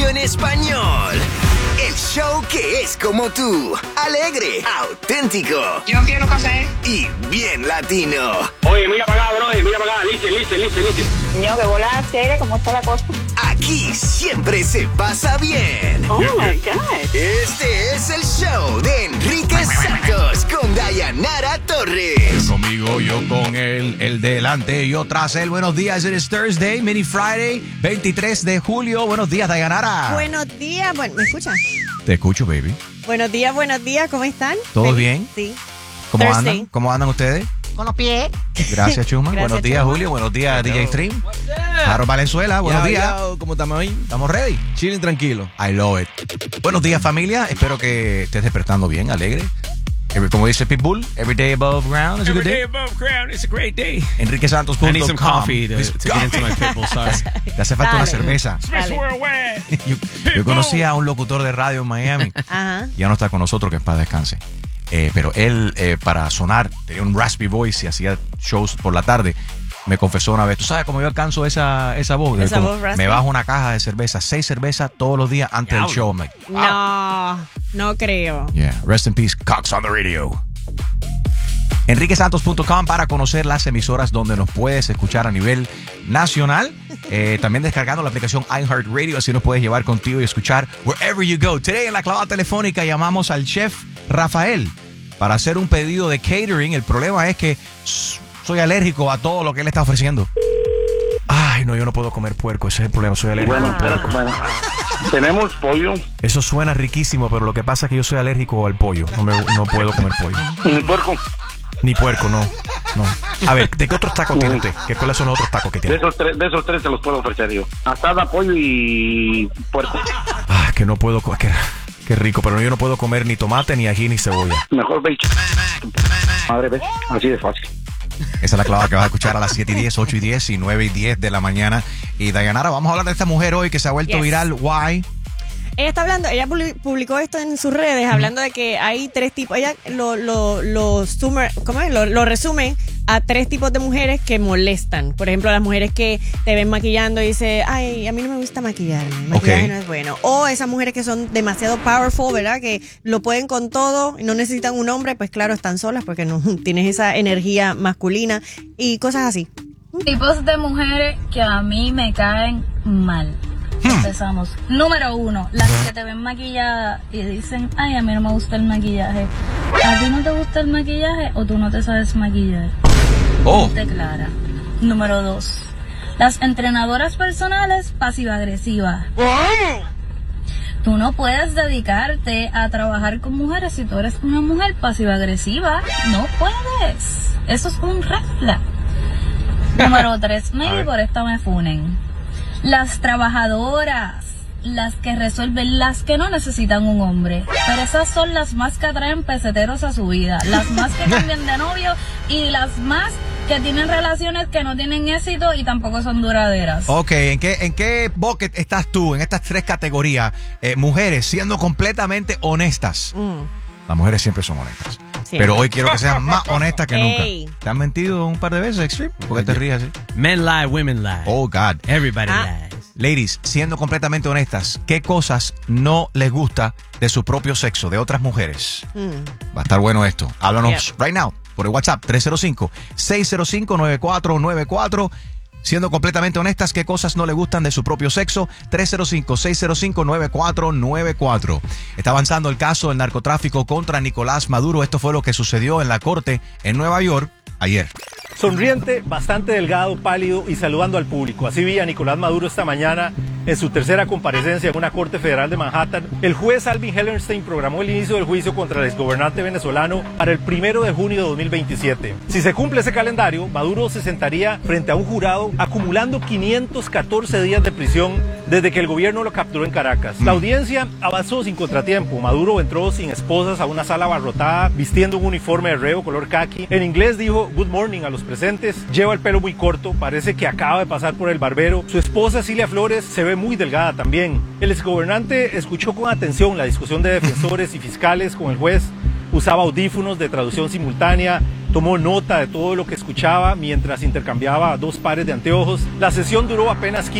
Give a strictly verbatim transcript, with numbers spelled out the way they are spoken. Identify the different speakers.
Speaker 1: radio en español. El show que es como tú, alegre, auténtico.
Speaker 2: Yo quiero café.
Speaker 1: Y bien latino.
Speaker 3: Oye, mira para acá, bro, mira para acá, listen, listen, listen, listen.
Speaker 2: Niño, que bola seria, ¿cómo está la cosa?
Speaker 1: Aquí siempre se pasa bien.
Speaker 2: Oh, my God.
Speaker 1: Este es el show de Enrique Santos con Dayanara Torres.
Speaker 4: Conmigo, yo con él, el delante, yo tras él. Buenos días, it is Thursday, Mini Friday, veintitrés de julio. Buenos días, Dayanara.
Speaker 5: Buenos días, bueno, ¿me escuchas?
Speaker 4: Te escucho, baby.
Speaker 5: Buenos días, buenos días, ¿cómo están?
Speaker 4: ¿Todo
Speaker 5: Feliz-
Speaker 4: bien?
Speaker 5: Sí.
Speaker 4: ¿Cómo
Speaker 5: Thursday.
Speaker 4: andan? ¿Cómo andan ustedes?
Speaker 5: Con los pies.
Speaker 4: Gracias, Chuma.
Speaker 5: Gracias,
Speaker 4: Buenos días,
Speaker 5: Chuma.
Speaker 4: Julio. Buenos días, D J Stream. Harold Valenzuela, buenos
Speaker 6: Yo,
Speaker 4: días.
Speaker 6: yo, ¿cómo estamos hoy?
Speaker 4: ¿Estamos ready?
Speaker 6: Chilling tranquilo.
Speaker 4: I love it. Buenos días, familia. Espero que estés despertando bien, alegre. Every- Como dice Pitbull, every day above ground is a good day.
Speaker 3: above ground, it's a great day.
Speaker 4: Enrique Santos punto com.
Speaker 3: I need some coffee to, to get into my Pitbull, sorry.
Speaker 4: Te hace falta una
Speaker 5: Dale.
Speaker 4: cerveza.
Speaker 5: Dale.
Speaker 3: Worldwide.
Speaker 4: Yo, yo conocí a un locutor de radio en Miami.
Speaker 5: Ajá.
Speaker 4: Ya no está con nosotros, que en paz descanse. Eh, pero él, eh, para sonar, tenía un raspy voice y hacía shows por la tarde. Me confesó una vez, ¿tú sabes cómo yo alcanzo esa, esa voz?
Speaker 5: Esa
Speaker 4: Como
Speaker 5: voz raspy.
Speaker 4: me bajo una caja de cerveza, seis cervezas todos los días antes del
Speaker 3: Diablo.
Speaker 4: show. I'm like,
Speaker 5: No, no creo.
Speaker 4: yeah, rest in peace, Cox on the radio. enrique santos punto com para conocer las emisoras donde nos puedes escuchar a nivel nacional. Eh, también descargando la aplicación iHeartRadio, así nos puedes llevar contigo y escuchar wherever you go. Today en la clavada telefónica llamamos al chef Rafael para hacer un pedido de catering. El problema es que s- soy alérgico a todo lo que él está ofreciendo. Ay, no, yo no puedo comer puerco, ese es el problema, soy alérgico.
Speaker 3: Bueno,
Speaker 4: al puerco.
Speaker 3: bueno, bueno. Tenemos pollo,
Speaker 4: Eso suena riquísimo, pero lo que pasa es que yo soy alérgico al pollo. No, me- no puedo comer pollo.
Speaker 3: un puerco.
Speaker 4: Ni puerco, no. No. A ver, ¿de qué otros tacos tiene usted? ¿Qué, ¿Cuáles son los otros tacos que
Speaker 3: De
Speaker 4: tiene?
Speaker 3: esos tres, de esos tres te los puedo ofrecer yo. Asada, pollo y puerco.
Speaker 4: Ah, que no puedo comer. Qué, qué rico, pero yo no puedo comer ni tomate, ni ají, ni cebolla.
Speaker 3: Mejor ve y ch- Madre, ve. Así de fácil.
Speaker 4: Esa es la clave que vas a escuchar a las siete y diez, ocho y diez y nueve y diez de la mañana. Y Dayanara, vamos a hablar de esta mujer hoy que se ha vuelto
Speaker 5: Yes.
Speaker 4: viral. Why?
Speaker 5: Ella está hablando, ella publi- publicó esto en sus redes, hablando de que hay tres tipos, ella lo, lo, lo, sumer- ¿cómo es? Lo, lo resume a tres tipos de mujeres que molestan. Por ejemplo, las mujeres que te ven maquillando y dicen, ay, a mí no me gusta maquillarme, el maquillaje
Speaker 4: Ok.
Speaker 5: no es bueno. O esas mujeres que son demasiado powerful, ¿verdad? Que lo pueden con todo y no necesitan un hombre, pues claro, están solas porque no tienes esa energía masculina y cosas así.
Speaker 7: Tipos de mujeres que a mí me caen mal. Empezamos. Número uno, las que te ven maquillada y dicen, ay, a mí no me gusta el maquillaje. ¿A ti no te gusta el maquillaje o tú no te sabes maquillar?
Speaker 4: Oh,
Speaker 7: Te clara. Número dos, las entrenadoras personales pasiva-agresivas. Tú no puedes dedicarte a trabajar con mujeres si tú eres una mujer pasiva-agresiva. No puedes. Eso es un red flag. Número tres, maybe por esta me funen. Las trabajadoras, las que resuelven, las que no necesitan un hombre. Pero esas son las más que atraen peseteros a su vida. Las más que cambian de novio y las más que tienen relaciones que no tienen éxito y tampoco son duraderas.
Speaker 4: ok. ¿En qué, en qué bucket estás tú en estas tres categorías? Eh, mujeres siendo completamente honestas.
Speaker 5: Mm.
Speaker 4: Las mujeres siempre son honestas.
Speaker 5: Sí.
Speaker 4: Pero hoy quiero que sean más honestas que
Speaker 5: Ey.
Speaker 4: nunca. ¿Te han mentido un par de veces, Extreme? ¿Por qué te ríes así?
Speaker 6: Men lie, women lie.
Speaker 4: Oh, God.
Speaker 6: Everybody
Speaker 5: Ah.
Speaker 6: lies.
Speaker 4: Ladies, siendo completamente honestas, ¿qué cosas no les gusta de su propio sexo, de otras mujeres?
Speaker 5: Mm.
Speaker 4: Va a estar bueno esto. Háblanos
Speaker 5: Yeah.
Speaker 4: right now por el WhatsApp tres cero cinco, seis cero cinco, nueve cuatro nueve cuatro. Siendo completamente honestas, ¿qué cosas no le gustan de su propio sexo? tres cero cinco, seis cero cinco, nueve cuatro nueve cuatro. Está avanzando el caso del narcotráfico contra Nicolás Maduro. Esto fue lo que sucedió en la corte en Nueva York ayer.
Speaker 8: Sonriente, bastante delgado, pálido y saludando al público. Así vi a Nicolás Maduro esta mañana en su tercera comparecencia en una corte federal de Manhattan. El juez Alvin Hellerstein programó el inicio del juicio contra el exgobernante venezolano para el primero de junio de dos mil veintisiete. Si se cumple ese calendario, Maduro se sentaría frente a un jurado acumulando quinientos catorce días de prisión desde que el gobierno lo capturó en Caracas. La audiencia avanzó sin contratiempo. Maduro entró sin esposas a una sala abarrotada, vistiendo un uniforme de reo color khaki. En inglés dijo good morning a los presentes. Lleva el pelo muy corto, parece que acaba de pasar por el barbero. Su esposa Cilia Flores se ve muy delgada también. El exgobernante escuchó con atención la discusión de defensores y fiscales con el juez. Usaba audífonos de traducción simultánea, tomó nota de todo lo que escuchaba mientras intercambiaba dos pares de anteojos. La sesión duró apenas quince